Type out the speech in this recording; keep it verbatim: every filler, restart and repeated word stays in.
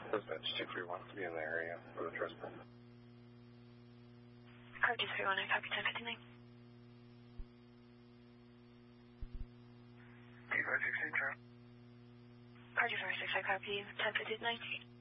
Dispatch two three one to be in the area for the trespass. Car two three one, I copy ten fifty-nine. T five sixteen, Charlie. Car two four six, I copy ten fifty-nine.